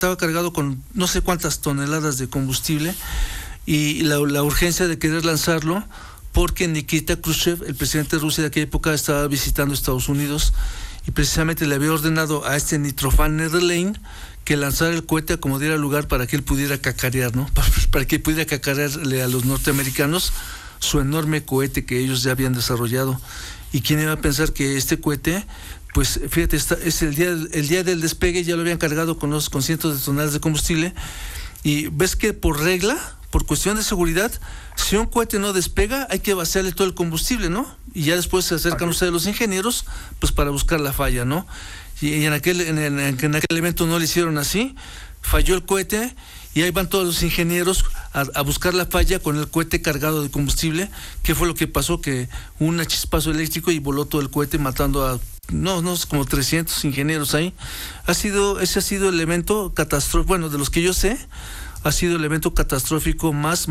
estaba cargado con no sé cuántas toneladas de combustible y la urgencia de querer lanzarlo porque Nikita Khrushchev, el presidente de Rusia de aquella época, estaba visitando Estados Unidos y precisamente le había ordenado a este Mitrofan Nedrelain que lanzara el cohete a como diera lugar para que él pudiera cacarear, ¿no? Para que pudiera cacarearle a los norteamericanos su enorme cohete que ellos ya habían desarrollado. Y quién iba a pensar que este cohete, pues fíjate, es el día del despegue, ya lo habían cargado con cientos de toneladas de combustible, y ves que por regla, por cuestión de seguridad, si un cohete no despega, hay que vaciarle todo el combustible, ¿no? Y ya después se acercan ustedes los ingenieros, pues para buscar la falla, ¿no? Y en aquel evento no lo hicieron así, falló el cohete, y ahí van todos los ingenieros a buscar la falla con el cohete cargado de combustible. ¿Qué fue lo que pasó? Que un chispazo eléctrico y voló todo el cohete matando a como 300 ingenieros ahí. Ese ha sido el evento catastrófico, bueno, de los que yo sé, ha sido el evento catastrófico más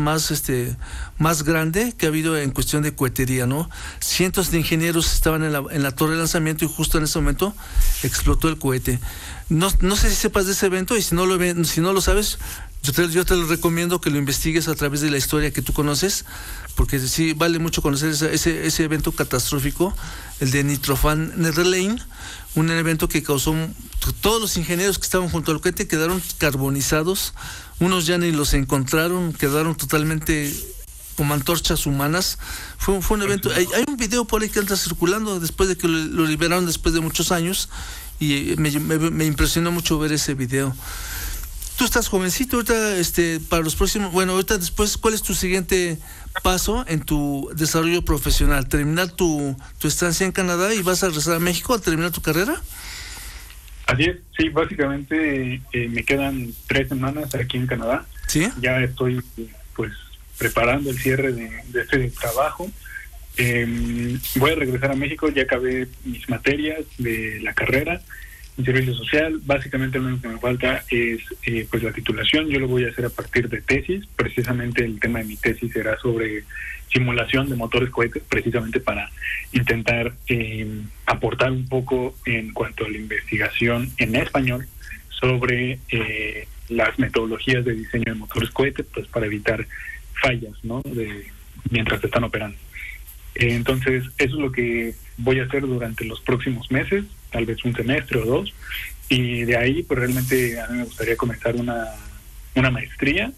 grande que ha habido en cuestión de cohetería, ¿no? Cientos de ingenieros estaban en la torre de lanzamiento y justo en ese momento explotó el cohete. No sé si sepas de ese evento, y si no lo sabes, yo te lo recomiendo que lo investigues a través de la historia que tú conoces, porque sí vale mucho conocer ese evento catastrófico, el de Mitrofan Nedrelain, un evento que causó todos los ingenieros que estaban junto al cohete quedaron carbonizados, unos ya ni los encontraron, quedaron totalmente como antorchas humanas. Fue un evento. Hay un video por ahí que anda circulando después de que lo liberaron después de muchos años, y me impresionó mucho ver ese video. Tú estás jovencito ahorita, para los próximos, bueno, ahorita después, ¿cuál es tu siguiente paso en tu desarrollo profesional? ¿Terminar tu estancia en Canadá y vas a regresar a México a terminar tu carrera? Así es, sí, básicamente me quedan 3 semanas aquí en Canadá. ¿Sí? Ya estoy pues preparando el cierre de este trabajo. Voy a regresar a México, ya acabé mis materias de la carrera en servicio social. Básicamente lo único que me falta es pues la titulación. Yo lo voy a hacer a partir de tesis. Precisamente el tema de mi tesis será sobre simulación de motores cohetes, precisamente para intentar aportar un poco en cuanto a la investigación en español sobre las metodologías de diseño de motores cohetes, pues para evitar fallas, ¿no? Mientras se están operando. Entonces, eso es lo que voy a hacer durante los próximos meses, tal vez un semestre o 2, y de ahí, pues realmente a mí me gustaría comenzar una maestría.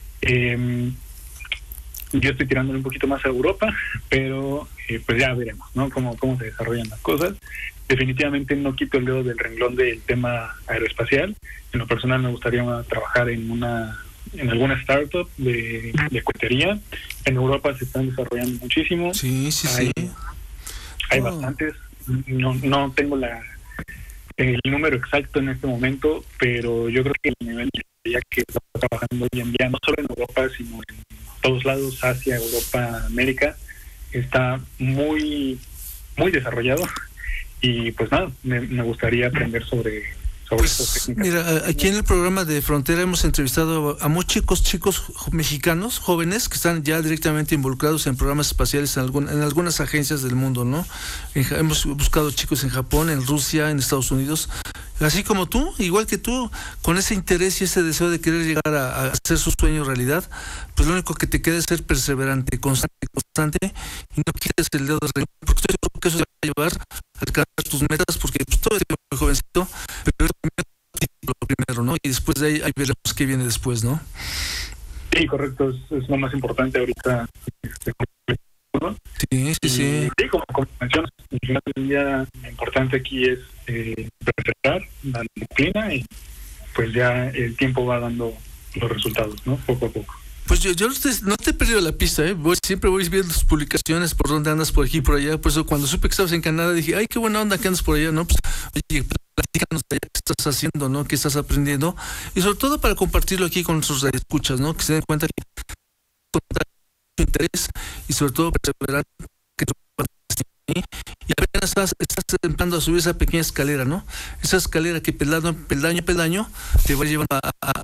Yo estoy tirándole un poquito más a Europa, pero pues ya veremos, ¿no? Cómo se desarrollan las cosas. Definitivamente no quito el dedo del renglón del tema aeroespacial. En lo personal me gustaría trabajar en alguna startup de cohetería. En Europa se están desarrollando muchísimo. Sí. Hay bastantes. No tengo el número exacto en este momento, pero yo creo que el nivel ya que está trabajando hoy en día, no solo en Europa, sino en todos lados, Asia, Europa, América, está muy, muy desarrollado. Y pues nada, me gustaría aprender sobre estas técnicas. Mira, aquí en el programa de Frontera hemos entrevistado a muchos chicos mexicanos, jóvenes, que están ya directamente involucrados en programas espaciales en algunas agencias del mundo, ¿no? Hemos buscado chicos en Japón, en Rusia, en Estados Unidos, así como tú, igual que tú, con ese interés y ese deseo de querer llegar a hacer su sueño realidad. Pues lo único que te queda es ser perseverante, constante, y no quites el dedo del renglón, porque estoy seguro que eso te va a llevar a alcanzar tus metas, porque pues, todo es muy jovencito, pero lo primero, ¿no? Y después de ahí veremos qué viene después, ¿no? Sí, correcto, es lo más importante ahorita. ¿No? Sí. Sí, como mencionas, al final del día lo importante aquí es perseverar, la disciplina, y pues ya el tiempo va dando los resultados, ¿no? Poco a poco. Pues yo no te he perdido la pista, siempre voy viendo tus publicaciones, por dónde andas, por aquí y por allá. Por eso cuando supe que estabas en Canadá dije, ay, qué buena onda que andas por allá, ¿no? Pues, oye, platícanos de allá, qué estás haciendo, ¿no? ¿Qué estás aprendiendo? Y sobre todo para compartirlo aquí con nuestros radioescuchas, ¿no? Que se den cuenta que con tu interés y sobre todo perseverar, que y apenas estás empezando a subir esa pequeña escalera, ¿no? Esa escalera que peldaño a peldaño te va llevando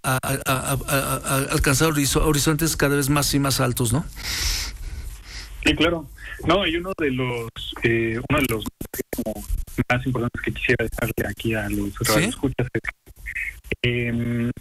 a alcanzar horizontes cada vez más y más altos, ¿no? Sí, claro. No, y uno de los como más importantes que quisiera dejarle aquí a los radioescuchas es que